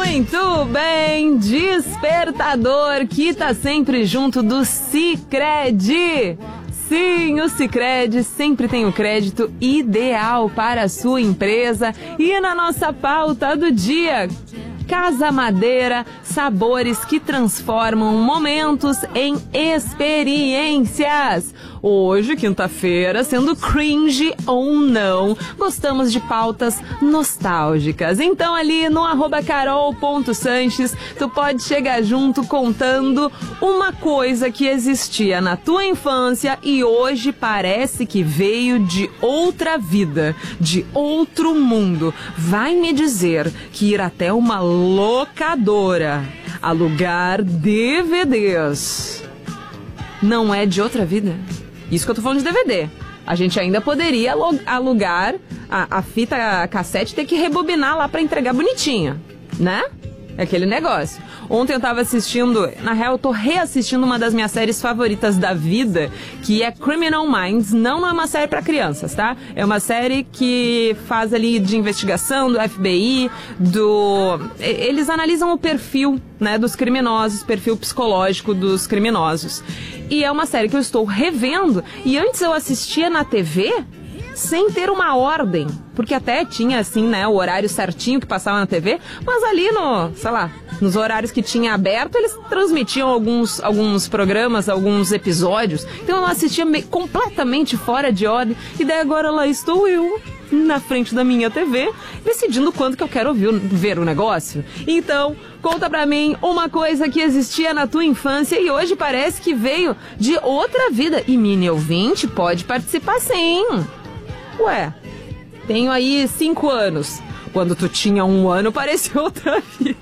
Muito bem, despertador que tá sempre junto do Sicredi. Sim, o Sicredi sempre tem o crédito ideal para a sua empresa. E na nossa pauta do dia, Casa Madeira, sabores que transformam momentos em experiências. Hoje, quinta-feira, sendo cringe ou não, gostamos de pautas nostálgicas. Então ali no @carol.sanches, tu pode chegar junto contando uma coisa que existia na tua infância e hoje parece que veio de outra vida, de outro mundo. Vai me dizer que ir até uma locadora alugar DVDs não é de outra vida? Isso que eu tô falando de DVD. A gente ainda poderia alugar a fita cassete e ter que rebobinar lá pra entregar bonitinha, né? É aquele negócio. Ontem eu tava assistindo, na real eu tô reassistindo uma das minhas séries favoritas da vida, que é Criminal Minds. Não é uma série pra crianças, tá? É uma série que faz ali de investigação do FBI, eles analisam o perfil, né, dos criminosos, perfil psicológico dos criminosos. E é uma série que eu estou revendo, e antes eu assistia na TV sem ter uma ordem, porque até tinha assim, né, o horário certinho que passava na TV, mas ali nos horários que tinha aberto, eles transmitiam alguns programas, alguns episódios, então eu assistia completamente fora de ordem, e daí agora lá estou eu, na frente da minha TV, decidindo quando que eu quero ver o negócio. Então, conta pra mim uma coisa que existia na tua infância e hoje parece que veio de outra vida. E mini ouvinte pode participar sim. Ué, tenho aí 5 anos. Quando tu tinha 1 ano, parecia outra vida.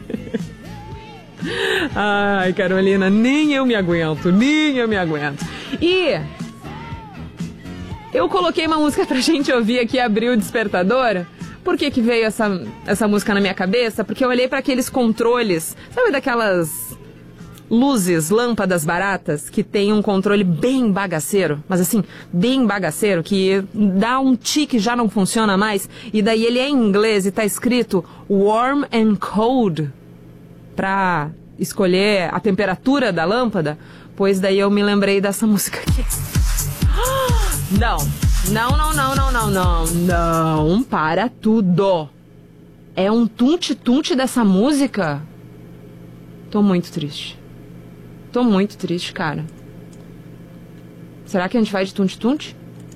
Ai, Carolina, nem eu me aguento. E eu coloquei uma música pra gente ouvir aqui, abrir o despertador. Por que veio essa música na minha cabeça? Porque eu olhei pra aqueles controles, sabe daquelas luzes, lâmpadas baratas, que tem um controle bem bagaceiro, mas assim, bem bagaceiro, que dá um tique e já não funciona mais, e daí ele é em inglês e tá escrito warm and cold, pra escolher a temperatura da lâmpada. Pois daí eu me lembrei dessa música aqui. Não, para tudo. É um tunte-tunte dessa música. Tô muito triste, cara. Será que a gente vai de tunte-tunte?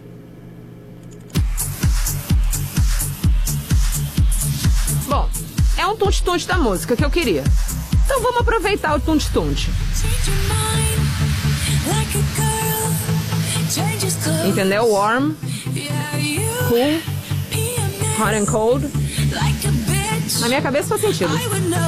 Bom, é um tunte-tunte da música que eu queria. Então vamos aproveitar o tunte-tunte. Entendeu? Warm, cool, hot and cold. Na minha cabeça faz sentido.